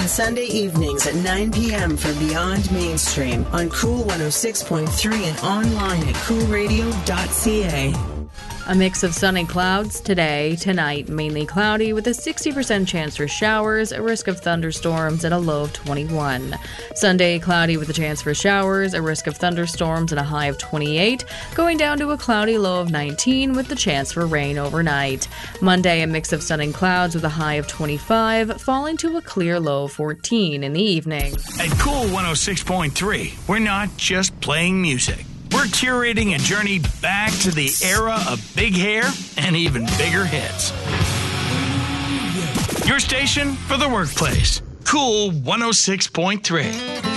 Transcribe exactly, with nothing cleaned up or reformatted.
and Sunday evenings at nine p.m. for Beyond Mainstream on Cool one oh six point three and online at cool radio dot c a. A mix of sun and clouds today, tonight mainly cloudy with a sixty percent chance for showers, a risk of thunderstorms and a low of twenty-one. Sunday cloudy with a chance for showers, a risk of thunderstorms and a high of twenty-eight, going down to a cloudy low of nineteen with the chance for rain overnight. Monday a mix of sun and clouds with a high of twenty-five, falling to a clear low of fourteen in the evening. At Cool one oh six point three, we're not just playing music. We're curating a journey back to the era of big hair and even bigger hits. Your station for the workplace. Cool one oh six point three.